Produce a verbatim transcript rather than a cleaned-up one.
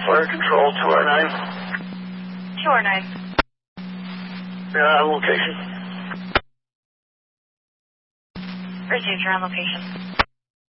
Fire Control, two R nine. two R nine. Yeah, location. Received, you're on location.